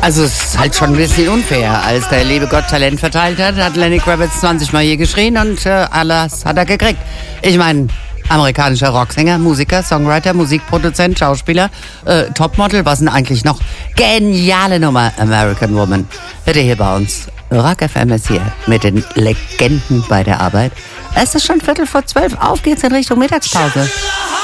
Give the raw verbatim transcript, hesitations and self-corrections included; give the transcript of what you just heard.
Also es ist halt schon ein bisschen unfair. Als der liebe Gott Talent verteilt hat, hat Lenny Kravitz zwanzig Mal hier geschrien und äh, alles hat er gekriegt. Ich meine, amerikanischer Rocksänger, Musiker, Songwriter, Musikproduzent, Schauspieler, äh, Topmodel, was denn eigentlich noch? Geniale Nummer, American Woman. Hört ihr hier bei uns. Rock F M ist hier mit den Legenden bei der Arbeit. Es ist schon Viertel vor zwölf. Auf geht's in Richtung Mittagspause.